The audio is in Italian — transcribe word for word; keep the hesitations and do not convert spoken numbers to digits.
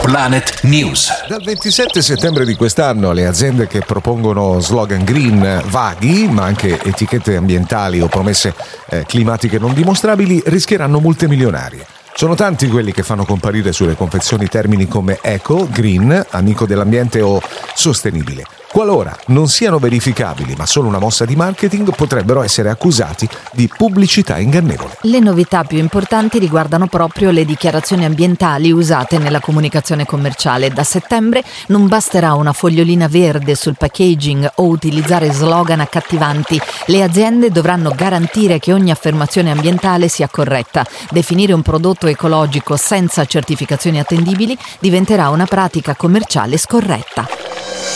Planet News. Dal ventisette settembre di quest'anno le aziende che propongono slogan green vaghi, ma anche etichette ambientali o promesse eh, climatiche non dimostrabili, rischieranno multe milionarie. Sono tanti quelli che fanno comparire sulle confezioni termini come eco, green, amico dell'ambiente o sostenibile. Qualora non siano verificabili, ma solo una mossa di marketing, potrebbero essere accusati di pubblicità ingannevole. Le novità più importanti riguardano proprio le dichiarazioni ambientali usate nella comunicazione commerciale. Da settembre non basterà una fogliolina verde sul packaging o utilizzare slogan accattivanti. Le aziende dovranno garantire che ogni affermazione ambientale sia corretta. Definire un prodotto ecologico senza certificazioni attendibili diventerà una pratica commerciale scorretta.